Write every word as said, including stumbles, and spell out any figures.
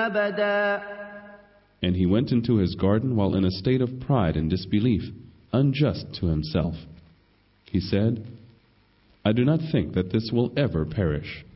أبدا. And he went into his garden while in a state of pride and disbelief, unjust to himself. He said, I do not think that this will ever perish.